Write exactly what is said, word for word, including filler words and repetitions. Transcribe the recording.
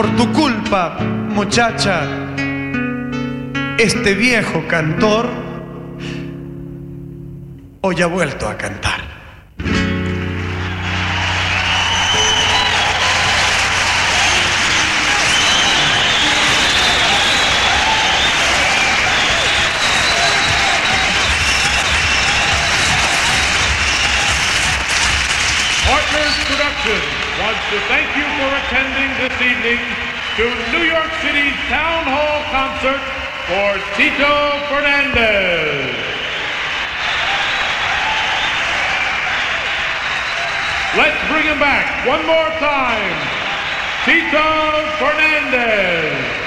Por tu culpa, muchacha, este viejo cantor hoy ha vuelto a cantar. Partners Productions wants to thank you for attending this evening to New York City's Town Hall concert for Tito Fernandez. Let's bring him back one more time. Tito Fernandez.